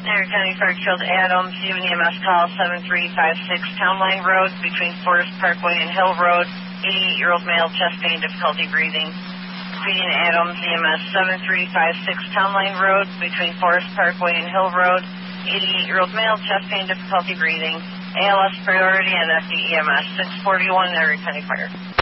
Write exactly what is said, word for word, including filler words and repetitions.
Area County Fire killed Adams. U N E M S call seven three five six Town Line Road between Forest Parkway and Hill Road. eighty-eight-year-old male, chest pain, difficulty breathing. Feeding Adams, E M S seven three five six Town Line Road between Forest Parkway and Hill Road. eighty-eight-year-old male, chest pain, difficulty breathing. A L S priority and F D E M S six forty-one Area County Fire.